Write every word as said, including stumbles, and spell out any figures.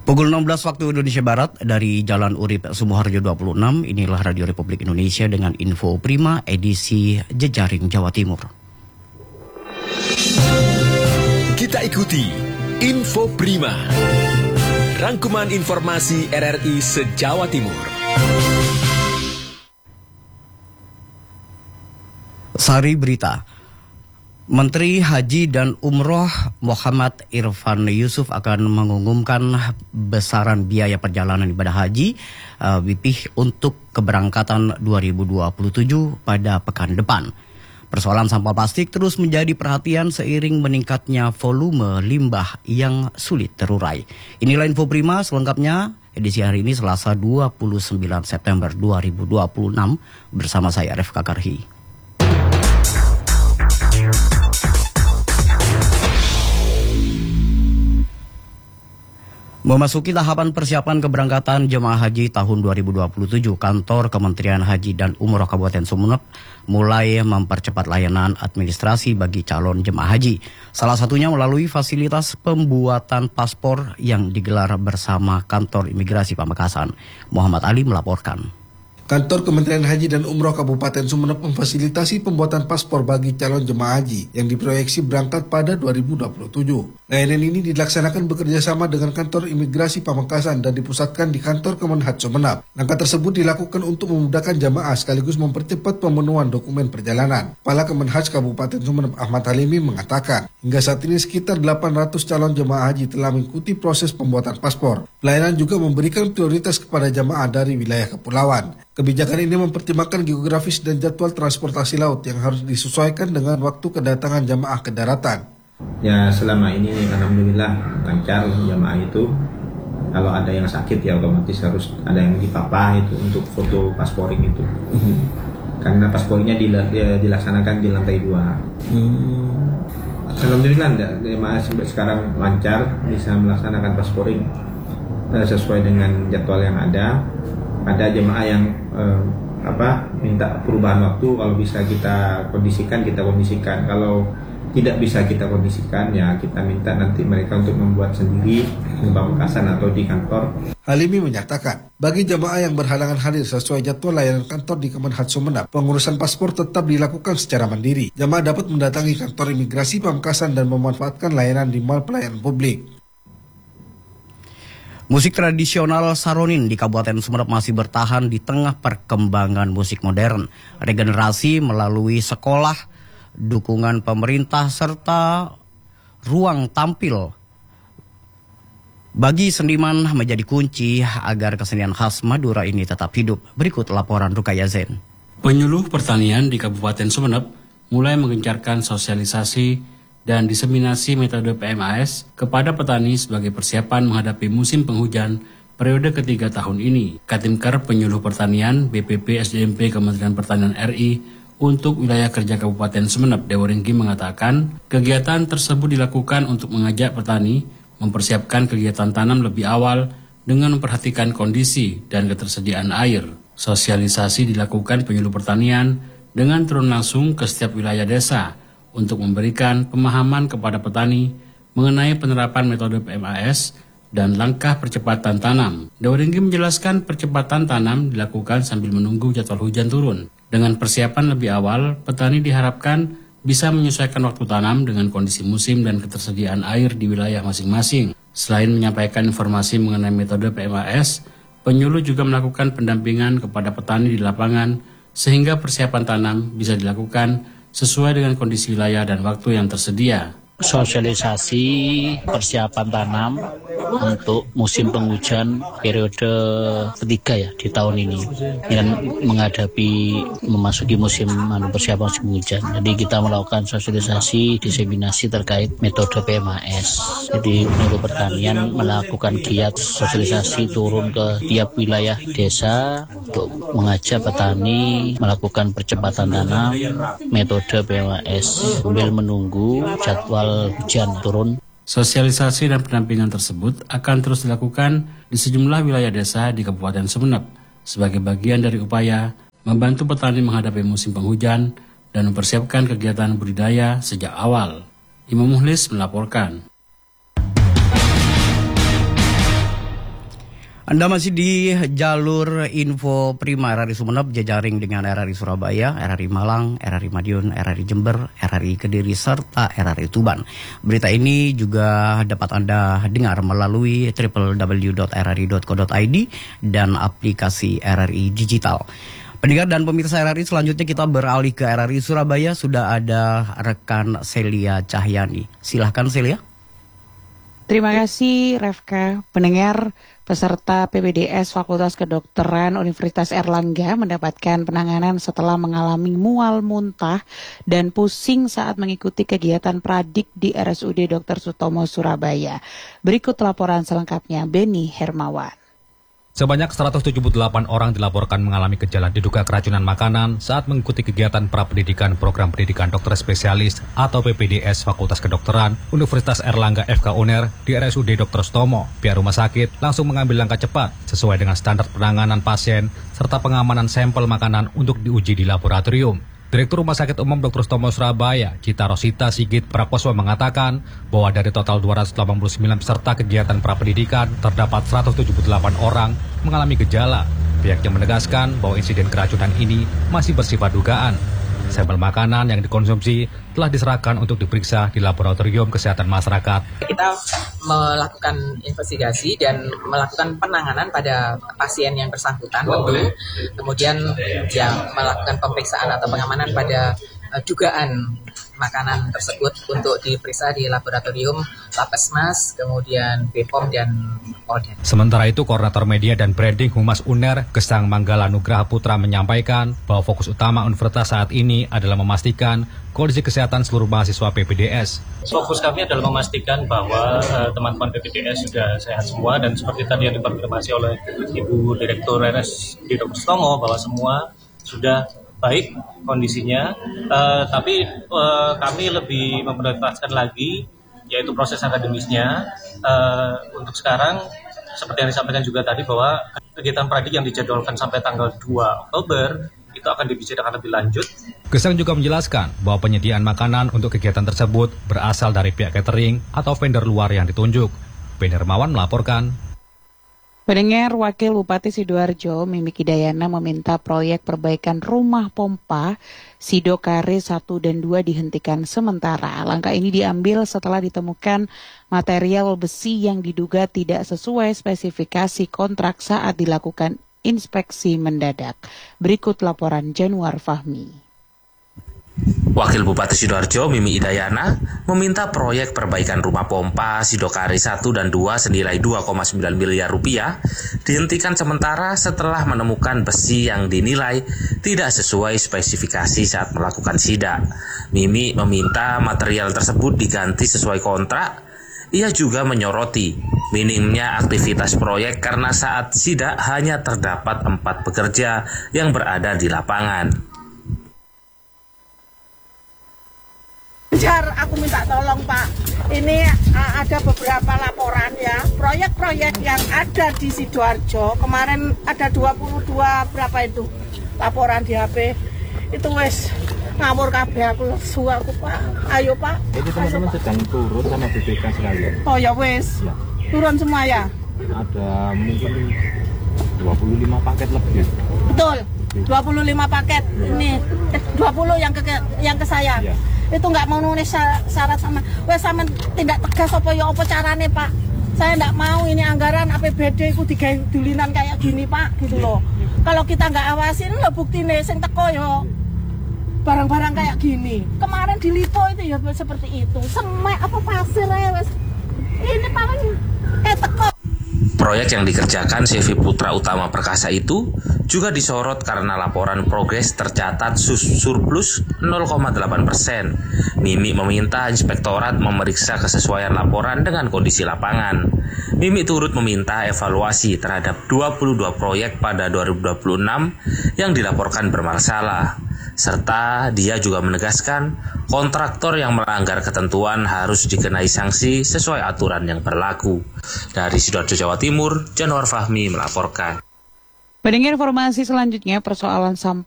Pukul enam belas waktu Indonesia Barat dari Jalan Urip Sumoharjo dua puluh enam, inilah Radio Republik Indonesia dengan Info Prima edisi Jejaring Jawa Timur. Kita ikuti Info Prima, rangkuman informasi R R I se-Jawa Timur. Sari berita. Menteri Haji dan Umroh Muhammad Irfan Yusuf akan mengumumkan besaran biaya perjalanan ibadah haji uh, B P I untuk keberangkatan dua ribu dua puluh tujuh pada pekan depan. Persoalan sampah plastik terus menjadi perhatian seiring meningkatnya volume limbah yang sulit terurai. Inilah Info Prima selengkapnya edisi hari ini Selasa dua puluh sembilan September dua ribu dua puluh enam bersama saya Arif Kakarhi. Memasuki tahapan persiapan keberangkatan jemaah haji tahun dua ribu dua puluh tujuh, Kantor Kementerian Haji dan Umroh Kabupaten Sumeneb mulai mempercepat layanan administrasi bagi calon jemaah haji. Salah satunya melalui fasilitas pembuatan paspor yang digelar bersama Kantor Imigrasi Pamekasan. Muhammad Ali melaporkan. Kantor Kementerian Haji dan Umroh Kabupaten Sumeneb memfasilitasi pembuatan paspor bagi calon jemaah haji yang diproyeksi berangkat pada dua ribu dua puluh tujuh. Layanan ini dilaksanakan bekerjasama dengan Kantor Imigrasi Pamekasan dan dipusatkan di Kantor Kemenhaj Sumeneb. Langkah tersebut dilakukan untuk memudahkan jemaah sekaligus mempercepat pemenuhan dokumen perjalanan. Kepala Kemenhaj Kabupaten Sumeneb Ahmad Halimi mengatakan, hingga saat ini sekitar delapan ratus calon jemaah haji telah mengikuti proses pembuatan paspor. Pelayanan juga memberikan prioritas kepada jemaah dari wilayah kepulauan. Kebijakan ini mempertimbangkan geografis dan jadwal transportasi laut yang harus disesuaikan dengan waktu kedatangan jamaah ke daratan. Ya, selama ini alhamdulillah lancar jamaah itu. Kalau ada yang sakit ya otomatis harus ada yang dipapah itu untuk foto pasporing itu. Mm-hmm. Karena paspornya dilaksanakan di lantai dua. Mm. Alhamdulillah jamaah sampai sekarang lancar bisa melaksanakan pasporing sesuai dengan jadwal yang ada. Ada jemaah yang eh, apa minta perubahan waktu, kalau bisa kita kondisikan kita kondisikan, kalau tidak bisa kita kondisikan ya kita minta nanti mereka untuk membuat sendiri di Pamekasan atau di kantor. Halimi menyatakan, bagi jemaah yang berhalangan hadir sesuai jadwal layanan kantor di Kemenhaj Sumeneb, pengurusan paspor tetap dilakukan secara mandiri. Jemaah dapat mendatangi kantor imigrasi Pamekasan dan memanfaatkan layanan di mal pelayanan publik. Musik tradisional Saronin di Kabupaten Sumeneb masih bertahan di tengah perkembangan musik modern. Regenerasi melalui sekolah, dukungan pemerintah, serta ruang tampil bagi seniman menjadi kunci agar kesenian khas Madura ini tetap hidup. Berikut laporan Rukaya Zen. Penyuluh pertanian di Kabupaten Sumeneb mulai menggencarkan sosialisasi dan diseminasi metode P M A S kepada petani sebagai persiapan menghadapi musim penghujan periode ketiga tahun ini. Katimker Penyuluh Pertanian B P P S D M P Kementerian Pertanian R I untuk wilayah kerja Kabupaten Sumeneb, Dewa Ringgi mengatakan kegiatan tersebut dilakukan untuk mengajak petani mempersiapkan kegiatan tanam lebih awal dengan memperhatikan kondisi dan ketersediaan air. Sosialisasi dilakukan penyuluh pertanian dengan turun langsung ke setiap wilayah desa untuk memberikan pemahaman kepada petani mengenai penerapan metode P M A S dan langkah percepatan tanam. Dewa Ringgi menjelaskan percepatan tanam dilakukan sambil menunggu jadwal hujan turun. Dengan persiapan lebih awal, petani diharapkan bisa menyesuaikan waktu tanam dengan kondisi musim dan ketersediaan air di wilayah masing-masing. Selain menyampaikan informasi mengenai metode P M A S, penyuluh juga melakukan pendampingan kepada petani di lapangan sehingga persiapan tanam bisa dilakukan sesuai dengan kondisi wilayah dan waktu yang tersedia. Sosialisasi persiapan tanam untuk musim penghujan periode ketiga ya di tahun ini dan menghadapi memasuki musim persiapan musim hujan. Jadi kita melakukan sosialisasi diseminasi terkait metode P M A S. Jadi penyuluh pertanian melakukan giat sosialisasi turun ke tiap wilayah desa untuk mengajak petani melakukan percepatan tanam metode P M A S sambil menunggu jadwal hujan turun. Sosialisasi dan pendampingan tersebut akan terus dilakukan di sejumlah wilayah desa di Kabupaten Sumeneb sebagai bagian dari upaya membantu petani menghadapi musim penghujan dan mempersiapkan kegiatan budidaya sejak awal. Imam Muhlis melaporkan. Anda masih di jalur info Prima R R I Sumeneb, jejaring dengan R R I Surabaya, R R I Malang, R R I Madiun, R R I Jember, R R I Kediri, serta R R I Tuban. Berita ini juga dapat Anda dengar melalui w w w dot r r i dot co dot i d dan aplikasi R R I Digital. Pendengar dan pemirsa R R I, selanjutnya kita beralih ke R R I Surabaya. Sudah ada rekan Celia Cahyani. Silahkan Celia. Terima kasih Refka. Pendengar, peserta P P D S Fakultas Kedokteran Universitas Airlangga mendapatkan penanganan setelah mengalami mual muntah dan pusing saat mengikuti kegiatan pradik di R S U D Dokter Sutomo Surabaya. Berikut laporan selengkapnya Beni Hermawan. Sebanyak seratus tujuh puluh delapan orang dilaporkan mengalami gejala diduga keracunan makanan saat mengikuti kegiatan prapendidikan program pendidikan dokter spesialis atau P P D S Fakultas Kedokteran Universitas Airlangga F K U N E R di R S U D Dokter Sutomo. Pihak rumah sakit langsung mengambil langkah cepat sesuai dengan standar penanganan pasien serta pengamanan sampel makanan untuk diuji di laboratorium. Direktur Rumah Sakit Umum Dokter Sutomo Surabaya, Cita Rosita Sigit Praposwa mengatakan bahwa dari total dua ratus delapan puluh sembilan peserta kegiatan prapendidikan, terdapat seratus tujuh puluh delapan orang mengalami gejala. Pihaknya menegaskan bahwa insiden keracunan ini masih bersifat dugaan. Sampel makanan yang dikonsumsi telah diserahkan untuk diperiksa di Laboratorium Kesehatan Masyarakat. Kita melakukan investigasi dan melakukan penanganan pada pasien yang bersangkutan tentu. Kemudian yang melakukan pemeriksaan atau pengamanan pada uh, dugaan makanan tersebut untuk diperiksa di laboratorium Labkesmas, kemudian B P O M dan Polda. Sementara itu, Koordinator Media dan Branding Humas U N E R, Gesang Manggala Nugraha Putra menyampaikan bahwa fokus utama universitas saat ini adalah memastikan kondisi kesehatan seluruh mahasiswa P P D S. Fokus kami adalah memastikan bahwa uh, teman-teman P P D S sudah sehat semua, dan seperti tadi yang dikonfirmasi oleh Ibu Direktur R S di Dokter Sutomo bahwa semua sudah baik kondisinya, uh, tapi uh, kami lebih memprioritaskan lagi yaitu proses akademisnya. Uh, untuk sekarang seperti yang disampaikan juga tadi bahwa kegiatan pradik yang dijadwalkan sampai tanggal dua Oktober itu akan dibicarakan lebih lanjut. Gesang juga menjelaskan bahwa penyediaan makanan untuk kegiatan tersebut berasal dari pihak catering atau vendor luar yang ditunjuk. Beni Hermawan melaporkan. Pendengar, Wakil Bupati Sidoarjo, Mimi Hidayana meminta proyek perbaikan rumah pompa Sidokare satu dan dua dihentikan sementara. Langkah ini diambil setelah ditemukan material besi yang diduga tidak sesuai spesifikasi kontrak saat dilakukan inspeksi mendadak. Berikut laporan Januar Fahmi. Wakil Bupati Sidoarjo, Mimi Hidayana, meminta proyek perbaikan rumah pompa Sidokare satu dan dua senilai dua koma sembilan miliar rupiah dihentikan sementara setelah menemukan besi yang dinilai tidak sesuai spesifikasi saat melakukan sidak. Mimi meminta material tersebut diganti sesuai kontrak. Ia juga menyoroti minimnya aktivitas proyek karena saat sidak hanya terdapat empat pekerja yang berada di lapangan. Jar, aku minta tolong Pak, ini uh, ada beberapa laporan ya, proyek-proyek yang ada di Sidoarjo, kemarin ada dua puluh dua berapa itu laporan di H P, itu wes ngawur kabeh aku lesu aku Pak, ayo Pak. Jadi teman-teman sedang turun sama B P K sekalian? Oh ya wes, ya. Turun semua ya? Ada mungkin dua puluh lima paket lebih. Betul, dua puluh lima paket, ya. Ini eh, dua puluh yang ke, yang ke saya. Ya. Itu nggak mau nulis syarat sama, wes sama tindak tegas apa ya apa carane Pak. Saya nggak mau ini anggaran A P B D itu digawe dulinan kayak gini Pak, gitu loh. Kalau kita nggak awasin, lo bukti nih, sing teko yo barang-barang kayak gini. Kemarin di Lipo itu ya seperti itu, semek apa pasir ya wes. Ini paling kayak teko. Proyek yang dikerjakan C V Putra Utama Perkasa itu juga disorot karena laporan progres tercatat surplus nol koma delapan persen. Mimi meminta inspektorat memeriksa kesesuaian laporan dengan kondisi lapangan. Mimi turut meminta evaluasi terhadap dua puluh dua proyek pada dua ribu dua puluh enam yang dilaporkan bermasalah. Serta dia juga menegaskan kontraktor yang melanggar ketentuan harus dikenai sanksi sesuai aturan yang berlaku. Dari Sidoarjo, Jawa Timur, Januar Fahmi melaporkan. Pendengar, informasi selanjutnya, persoalan sampah